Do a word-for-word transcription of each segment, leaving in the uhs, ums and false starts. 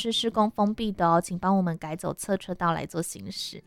是施工封闭的哦，请帮我们改走侧车道来做行驶。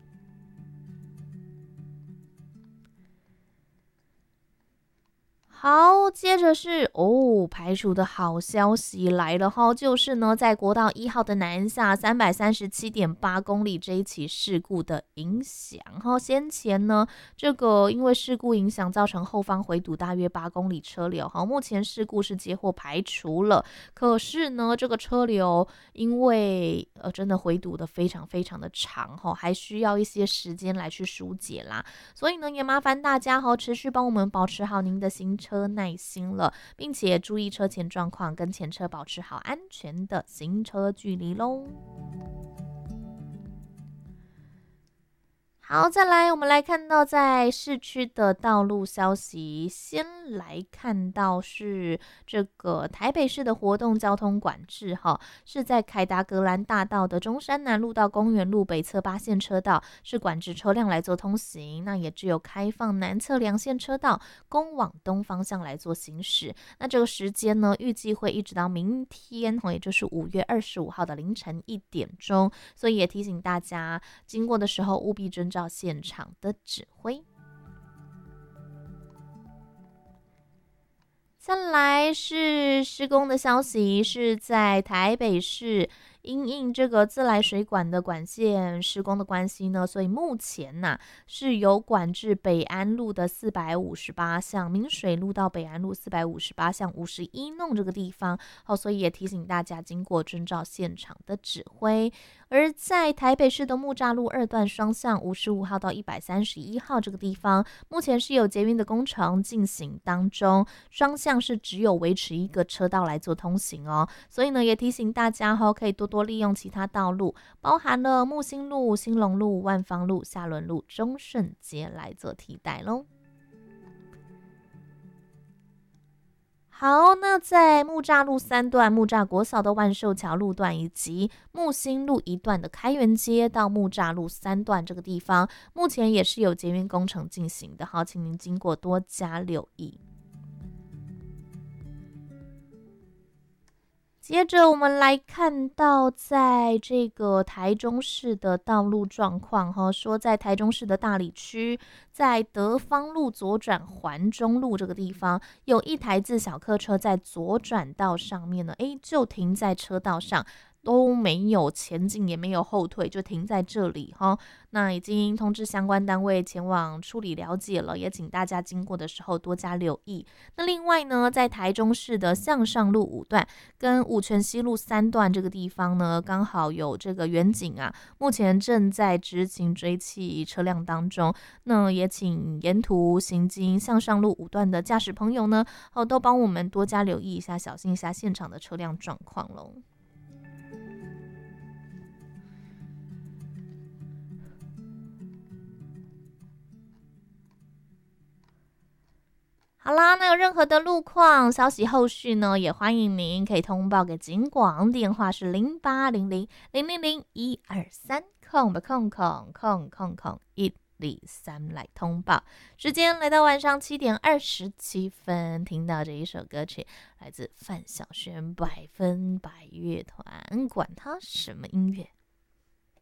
好，接着是哦，排除的好消息来了哈，就是呢，在国道一号的南下三百三十七点八公里这一起事故的影响哈，先前呢，这个因为事故影响造成后方回堵大约八公里车流哈，目前事故是接获排除了，可是呢，这个车流因为呃真的回堵的非常非常的长哈，还需要一些时间来去疏解啦，所以呢，也麻烦大家哈，持续帮我们保持好您的行车车耐心了，并且注意车前状况，跟前车保持好安全的行车距离咯。好，再来，我们来看到在市区的道路消息。先来看到是这个台北市的活动交通管制，哈，是在凯达格兰大道的中山南路到公园路北侧八线车道，是管制车辆来做通行。那也只有开放南侧两线车道，供往东方向来做行驶。那这个时间呢，预计会一直到明天，也就是五月二十五号的凌晨一点钟。所以也提醒大家，经过的时候务必遵照现场的指挥。再来是施工的消息，是在台北市因应这个自来水管的管线施工的关系呢，所以目前呐、啊、是有管制北安路的四百五十八巷、明水路到北安路四百五十八巷五十一弄这个地方，好，所以也提醒大家经过遵照现场的指挥。而在台北市的木栅路二段双向五十五号到一百三十一号这个地方，目前是有捷运的工程进行当中，双向是只有维持一个车道来做通行哦，所以呢也提醒大家哦，可以多多利用其他道路，包含了木星路、兴隆路、万芳路、下仑路、中顺街来做替代咯。好，那在木栅路三段、木栅国小的万寿桥路段，以及木星路一段的开元街到木栅路三段这个地方，目前也是有捷运工程进行的，好，请您经过多加留意。接着我们来看到在这个台中市的道路状况，说在台中市的大里区，在德芳路左转环中路这个地方，有一台自小客车在左转道上面呢，诶，就停在车道上，都没有前进也没有后退，就停在这里哈。那已经通知相关单位前往处理了解了，也请大家经过的时候多加留意。那另外呢，在台中市的向上路五段跟五权西路三段这个地方呢，刚好有这个远景啊，目前正在执勤追缉车辆当中。那也请沿途行经向上路五段的驾驶朋友呢，哦，都帮我们多加留意一下，小心一下现场的车辆状况喽。好啦，那有任何的路况消息后续呢，也欢迎您可以通报给警广，电话是零八零零零零零一二三空吧空空空空空一二三来通报。时间来到晚上七点二十七分，听到这一首歌曲，来自范晓萱百分百乐团，管他什么音乐。